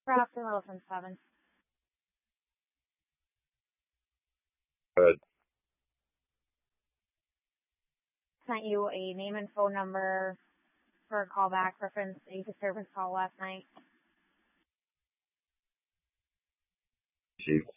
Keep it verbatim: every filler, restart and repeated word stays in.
Grafton Wilson seven. Good. Sent you a name and phone number for a callback reference a disturbance call last night. Chief.